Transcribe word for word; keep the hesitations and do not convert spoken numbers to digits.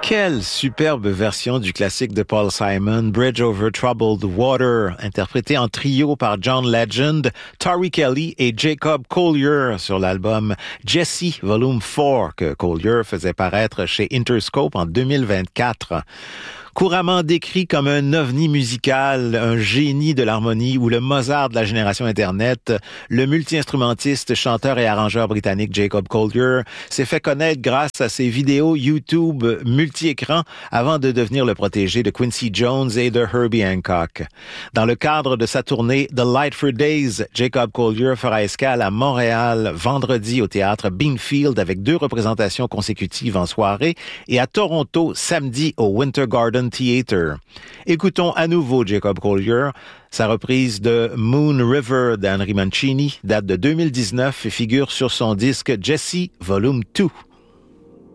Quelle superbe version du classique de Paul Simon, Bridge Over Troubled Water, interprété en trio par John Legend, Tori Kelly et Jacob Collier sur l'album Jessie Volume quatre que Collier faisait paraître chez Interscope en deux mille vingt-quatre. Couramment décrit comme un ovni musical, un génie de l'harmonie ou le Mozart de la génération Internet, le multi-instrumentiste, chanteur et arrangeur britannique Jacob Collier s'est fait connaître grâce à ses vidéos YouTube multi-écrans avant de devenir le protégé de Quincy Jones et de Herbie Hancock. Dans le cadre de sa tournée The Lightford Days, Jacob Collier fera escale à Montréal vendredi au théâtre Beanfield avec deux représentations consécutives en soirée et à Toronto samedi au Winter Garden Theatre. Écoutons à nouveau Jacob Collier. Sa reprise de Moon River d'Henry Mancini date de deux mille dix-neuf et figure sur son disque Jessie Volume deux.